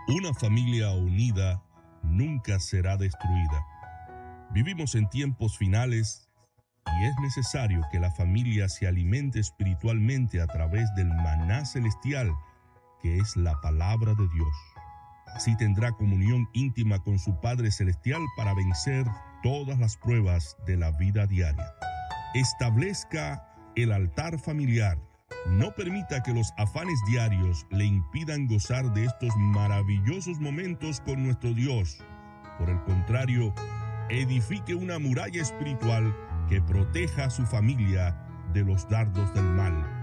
Una familia unida nunca será destruida. Vivimos en tiempos finales y es necesario que la familia se alimente espiritualmente a través del maná celestial, que es la palabra de Dios. Así tendrá comunión íntima con su Padre Celestial para vencer todas las pruebas de la vida diaria. Establezca el altar familiar. No permita que los afanes diarios le impidan gozar de estos maravillosos momentos con nuestro Dios. Por el contrario, edifique una muralla espiritual que proteja a su familia de los dardos del mal.